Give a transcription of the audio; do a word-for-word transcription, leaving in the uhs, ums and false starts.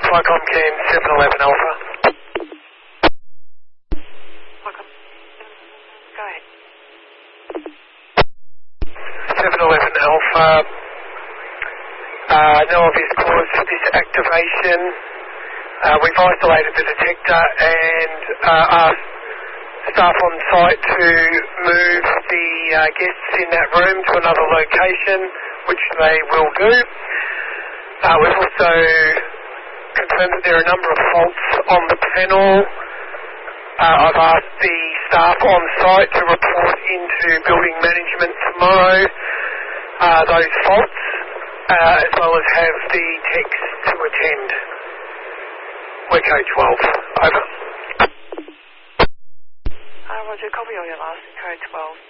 Flycom Cam seven eleven Alpha. Flycom. Go ahead. seven eleven Alpha. Uh, no obvious cause for this activation. Uh, we've isolated the detector and uh, asked staff on site to move the uh, guests in that room to another location, which they will do. Uh, we've also confirmed that there are a number of faults on the panel. Uh, I've asked the staff on site to report into building management tomorrow uh, those faults, uh, as well as have the techs to attend. We're code twelve. Over. Uh, Roger, copy all your last code twelve.